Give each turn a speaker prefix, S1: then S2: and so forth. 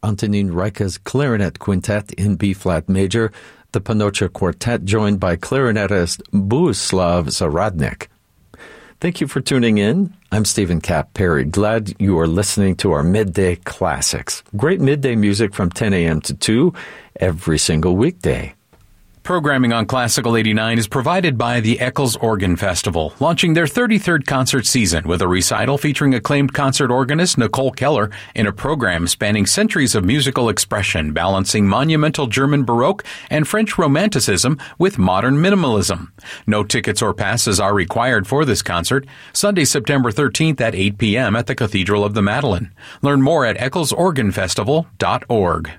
S1: Antonin Reicha's Clarinet Quintet in B-flat major, the Panocha Quartet joined by clarinetist Bohuslav Zaradnik. Thank you for tuning in. I'm Stephen Kapp Perry. Glad you are listening to our Midday Classics. Great midday music from 10 a.m. to 2 every single weekday.
S2: Programming on Classical 89 is provided by the Eccles Organ Festival, launching their 33rd concert season with a recital featuring acclaimed concert organist Nicole Keller in a program spanning centuries of musical expression, balancing monumental German Baroque and French Romanticism with modern minimalism. No tickets or passes are required for this concert, Sunday, September 13th at 8 p.m. at the Cathedral of the Madeleine. Learn more at ecclesorganfestival.org.